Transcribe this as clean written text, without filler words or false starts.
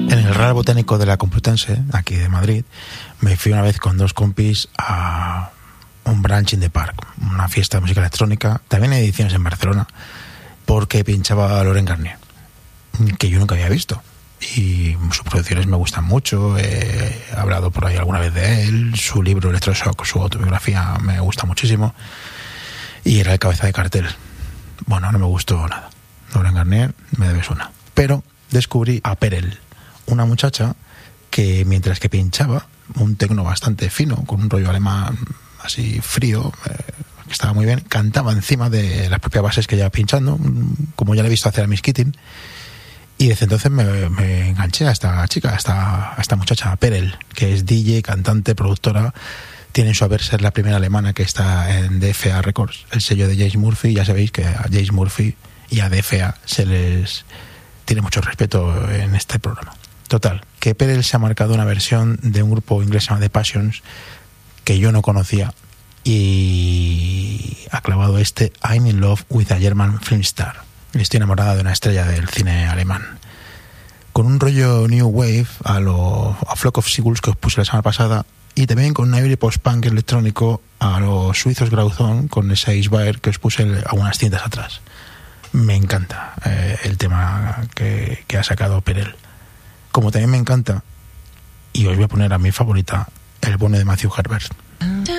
En el Real Botánico de la Complutense, aquí de Madrid, me fui una vez con 2 compis a un brunch in the park, una fiesta de música electrónica. También hay ediciones en Barcelona, porque pinchaba a Laurent Garnier, que yo nunca había visto. Y sus producciones me gustan mucho, he hablado por ahí alguna vez de él, su libro Electroshock, su autobiografía me gusta muchísimo, y era el cabeza de cartel. Bueno, no me gustó nada. Laurent Garnier, me debes una. Pero descubrí a Perel, una muchacha que mientras que pinchaba un tecno bastante fino, con un rollo alemán así frío, que estaba muy bien, cantaba encima de las propias bases que llevaba pinchando, como ya le he visto hacer a Miss Keating. Y desde entonces me enganché a esta chica, a esta muchacha, Perel, que es DJ, cantante, productora. Tiene en su haber ser la primera alemana que está en DFA Records, el sello de James Murphy. Ya sabéis que a James Murphy y a DFA se les tiene mucho respeto en este programa. Total, que Perel se ha marcado una versión de un grupo inglés llamado The Passions, que yo no conocía, y ha clavado este I'm in love with a German film star. Estoy enamorada de una estrella del cine alemán. Con un rollo new wave a Flock of Seagulls que os puse la semana pasada, y también con un aire post-punk electrónico a los suizos Grauzón con ese Iceberg que os puse algunas cintas atrás. Me encanta el tema que ha sacado Perel. Como también me encanta, y os voy a poner a mi favorita, el bono de Matthew Herbert.